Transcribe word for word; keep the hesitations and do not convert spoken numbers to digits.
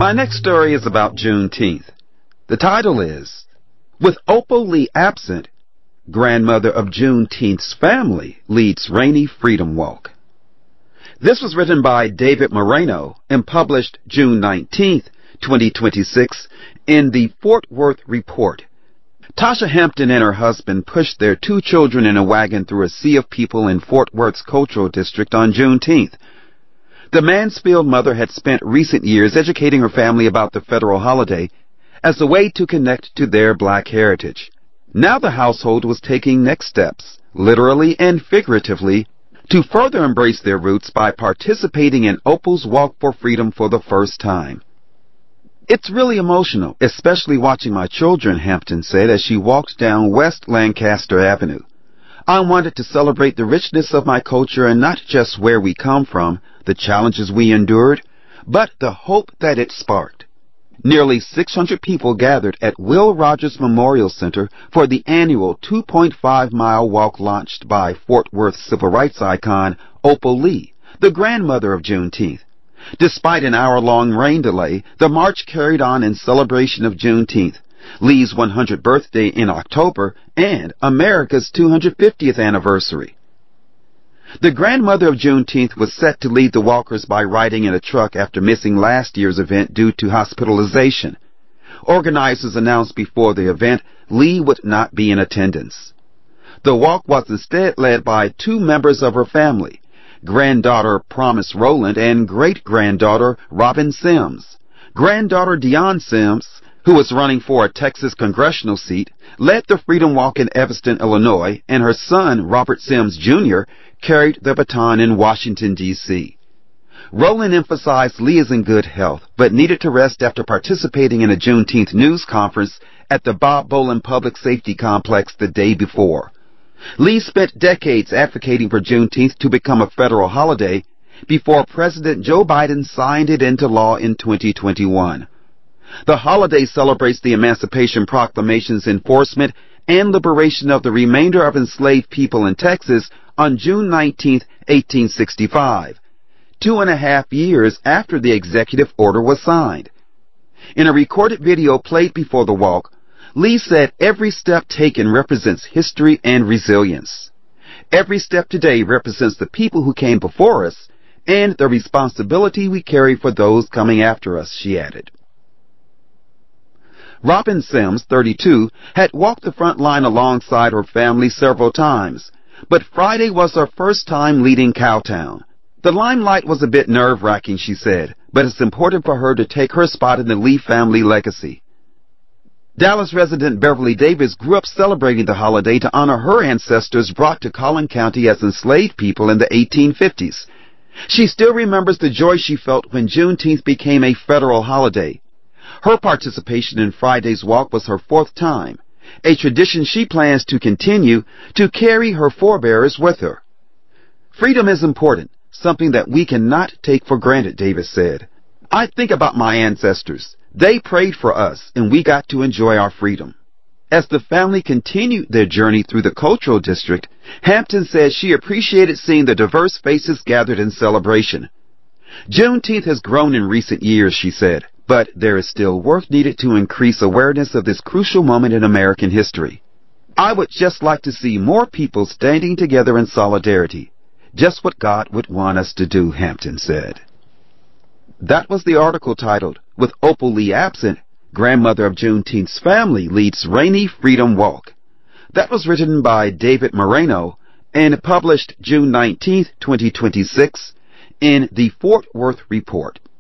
My next story is about Juneteenth. The title is, With Opal Lee Absent, Grandmother of Juneteenth's Family Leads Rainy Freedom Walk. This was written by David Moreno and published June nineteenth, twenty twenty-six in the Fort Worth Report. Tasha Hampton and her husband pushed their two children in a wagon through a sea of people in Fort Worth's Cultural District on Juneteenth. The Mansfield mother had spent recent years educating her family about the federal holiday as a way to connect to their black heritage. Now the household was taking next steps, literally and figuratively, to further embrace their roots by participating in Opal's Walk for Freedom for the first time. It's really emotional, especially watching my children, Hampton said as she walked down West Lancaster Avenue. I wanted to celebrate the richness of my culture and not just where we come from, the challenges we endured, but the hope that it sparked. Nearly six hundred people gathered at Will Rogers Memorial Center for the annual two point five mile walk launched by Fort Worth civil rights icon Opal Lee, the grandmother of Juneteenth. Despite an hour-long rain delay, the march carried on in celebration of Juneteenth, Lee's one hundredth birthday in October, and America's two hundred fiftieth anniversary. The grandmother of Juneteenth was set to lead the walkers by riding in a truck after missing last year's event due to hospitalization. Organizers announced before the event Lee would not be in attendance. The walk was instead led by two members of her family, granddaughter Promise Rowland and great-granddaughter Robin Sims. Granddaughter Dion Sims, who was running for a Texas congressional seat, led the Freedom Walk in Evanston, Illinois, and her son, Robert Sims Junior, carried the baton in Washington, D C Rowland emphasized Lee is in good health, but needed to rest after participating in a Juneteenth news conference at the Bob Bolin Public Safety Complex the day before. Lee spent decades advocating for Juneteenth to become a federal holiday before President Joe Biden signed it into law in twenty twenty-one. The holiday celebrates the Emancipation Proclamation's enforcement and liberation of the remainder of enslaved people in Texas on June nineteenth, eighteen sixty-five, two and a half years after the executive order was signed. In a recorded video played before the walk, Lee said every step taken represents history and resilience. Every step today represents the people who came before us and the responsibility we carry for those coming after us, she added. Robin Sims, thirty-two, had walked the front line alongside her family several times, but Friday was her first time leading Cowtown. The limelight was a bit nerve-wracking, she said, but it's important for her to take her spot in the Lee family legacy. Dallas resident Beverly Davis grew up celebrating the holiday to honor her ancestors brought to Collin County as enslaved people in the eighteen fifties. She still remembers the joy she felt when Juneteenth became a federal holiday. Her participation in Friday's walk was her fourth time, a tradition she plans to continue to carry her forebears with her. Freedom is important, something that we cannot take for granted, Davis said. I think about my ancestors. They prayed for us, and we got to enjoy our freedom. As the family continued their journey through the Cultural District, Hampton said she appreciated seeing the diverse faces gathered in celebration. Juneteenth has grown in recent years, she said, but there is still work needed to increase awareness of this crucial moment in American history. I would just like to see more people standing together in solidarity. Just what God would want us to do, Hampton said. That was the article titled, With Opal Lee Absent, Grandmother of Juneteenth's Family Leads Rainy Freedom Walk. That was written by David Moreno and published June nineteenth, twenty twenty-six in the Fort Worth Report.